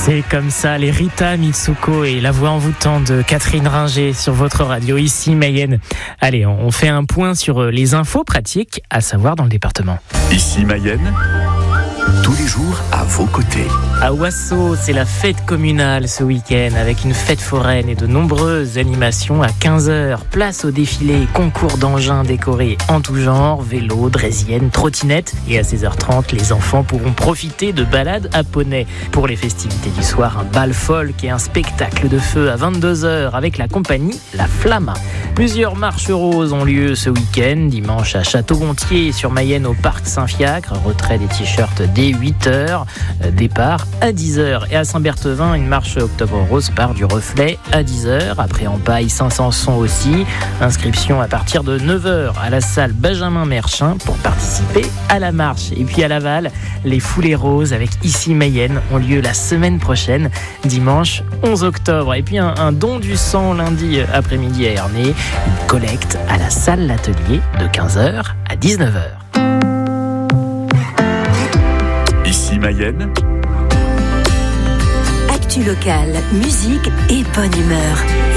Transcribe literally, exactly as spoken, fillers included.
C'est comme ça, les Rita Mitsuko et la voix envoûtante de Catherine Ringer sur votre radio, ici Mayenne. Allez, on fait un point sur les infos pratiques à savoir dans le département. Ici Mayenne, tous les jours à vos côtés. À Ouasso, c'est la fête communale ce week-end avec une fête foraine et de nombreuses animations à quinze heures. Place au défilé, concours d'engins décorés en tout genre, vélo, draisienne, trottinette. Et à seize heures trente, les enfants pourront profiter de balades à poney. Pour les festivités du soir, un bal folk et un spectacle de feu à vingt-deux heures avec la compagnie La Flamme. Plusieurs marches roses ont lieu ce week-end. Dimanche à Château-Gontier sur Mayenne au parc Saint-Fiacre. Retrait des t-shirts dès huit heures. Départ à dix heures. Et à Saint-Berthevin, une marche Octobre Rose part du Reflet à dix heures. Après en Paille, Saint-Sanson aussi. Inscription à partir de neuf heures à la salle Benjamin Merchin pour participer à la marche. Et puis à Laval, les Foulées Roses avec Ici Mayenne ont lieu la semaine prochaine, dimanche onze octobre. Et puis un, un don du sang lundi après-midi à Ernée. Une collecte à la salle L'Atelier de quinze heures à dix-neuf heures. Ici Mayenne, actu locale, musique et bonne humeur.